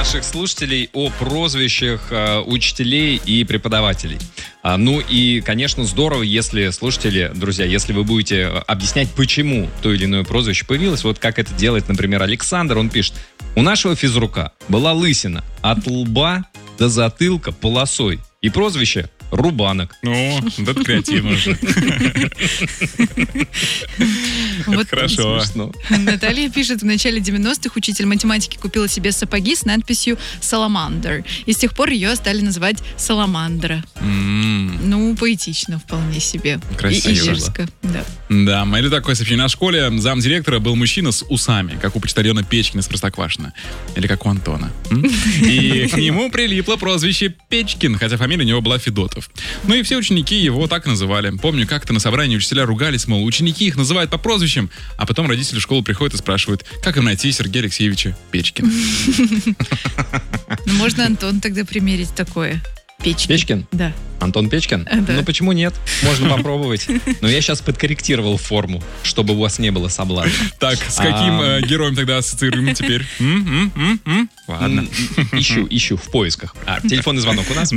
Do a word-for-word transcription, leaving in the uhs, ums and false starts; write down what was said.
наших слушателей о прозвищах э, учителей и преподавателей. А, ну и, конечно, здорово, если слушатели, друзья, если вы будете объяснять, почему то или иное прозвище появилось. Вот как это делает, например, Александр. Он пишет: у нашего физрука была лысина от лба до затылка полосой. И прозвище Рубанок. Ну, да, это креативно уже. Вот хорошо. Наталья пишет: в начале девяностых учитель математики купила себе сапоги с надписью «Саламандр». И с тех пор ее стали называть Саламандра. Ну, поэтично вполне себе. Красиво. И дерзко, да. Да, или такое сообщение. На школе замдиректора был мужчина с усами, как у почтальона Печкина с Простоквашино. Или как у Антона. М? И к нему прилипло прозвище Печкин, хотя фамилия у него была Федотов. Ну и все ученики его так называли. Помню, как-то на собрании учителя ругались, мол, ученики их называют по прозвищам, а потом родители в школу приходят и спрашивают, как им найти Сергея Алексеевича Печкина. Ну, можно, Антон, тогда примерить такое. Печкин. Печкин? Да. Антон Печкин? Да. Ну почему нет? Можно попробовать. Но я сейчас подкорректировал форму, чтобы у вас не было соблазна. Так, с каким э, героем тогда ассоциируем теперь? М, м, м, м? Ладно. Ищу, ищу в поисках. А, телефонный звонок у нас.